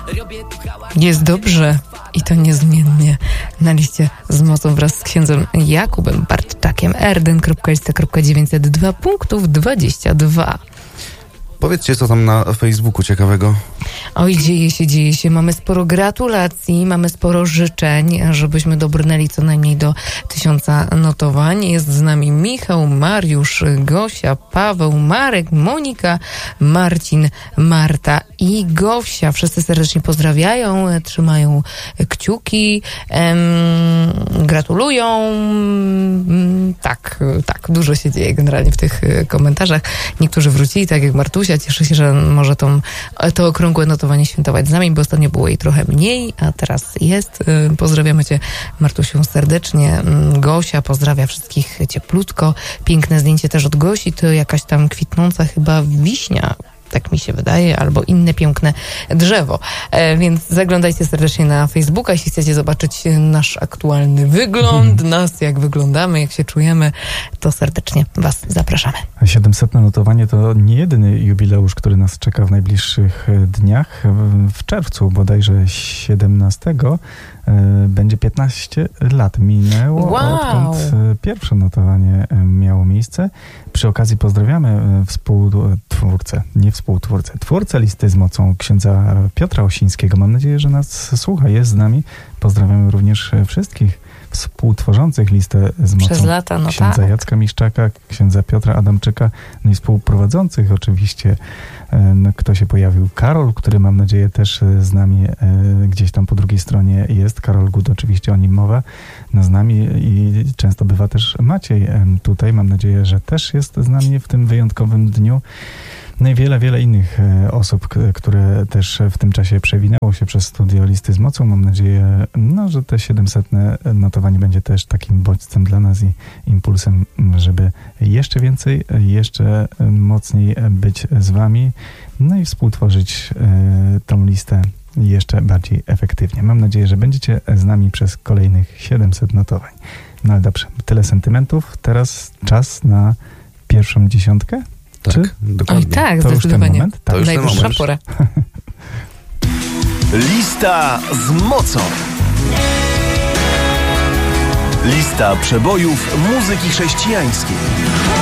Jest dobrze i to niezmiennie. Na liście z mocą wraz z księdzem Jakubem Bartczakiem. Erden.lista.902 punktów 22. Powiedzcie, co tam na Facebooku ciekawego. Oj, dzieje się. Mamy sporo gratulacji, mamy sporo życzeń, żebyśmy dobrnęli co najmniej do 1000 notowań. Jest z nami Michał, Mariusz, Gosia, Paweł, Marek, Monika, Marcin, Marta i Gosia. Wszyscy serdecznie pozdrawiają, trzymają kciuki, gratulują. Tak, dużo się dzieje generalnie w tych komentarzach. Niektórzy wrócili, tak jak Martusia, cieszę się, że może to okrągłe notowanie świętować z nami, bo ostatnio było jej trochę mniej, a teraz jest. Pozdrawiamy cię, Martusiu, serdecznie. Gosia pozdrawia wszystkich cieplutko. Piękne zdjęcie też od Gosi, to jakaś tam kwitnąca chyba wiśnia, tak mi się wydaje, albo inne piękne drzewo. Więc zaglądajcie serdecznie na Facebooka, jeśli chcecie zobaczyć nasz aktualny wygląd, nas, jak wyglądamy, jak się czujemy, to serdecznie was zapraszamy. 700 notowanie to nie jedyny jubileusz, który nas czeka w najbliższych dniach. W czerwcu, bodajże 17, będzie 15 lat minęło, odkąd pierwsze notowanie miało miejsce. Przy okazji pozdrawiamy twórcę listy z mocą, księdza Piotra Osińskiego. Mam nadzieję, że nas słucha, jest z nami. Pozdrawiamy również wszystkich współtworzących listę z mocą. Przez lata, księdza Jacka Miszczaka, księdza Piotra Adamczyka, no i współprowadzących oczywiście. Kto się pojawił? Karol, który mam nadzieję też z nami gdzieś tam po drugiej stronie jest. Karol Gut, oczywiście o nim mowa, z nami i często bywa też Maciej tutaj. Mam nadzieję, że też jest z nami w tym wyjątkowym dniu. No i wiele innych osób, które też w tym czasie przewinęło się przez studio Listy z Mocą. Mam nadzieję, że te 700 notowanie będzie też takim bodźcem dla nas i impulsem, żeby jeszcze więcej, jeszcze mocniej być z wami, no i współtworzyć tą listę jeszcze bardziej efektywnie. Mam nadzieję, że będziecie z nami przez kolejnych 700 notowań. No ale dobrze, tyle sentymentów. Teraz czas na pierwszą dziesiątkę. Tak, Czy? dokładnie. Oj, tak, to zdecydowanie. Już ten moment? Tak. Najwyższa pora. Lista z mocą. Lista przebojów muzyki chrześcijańskiej.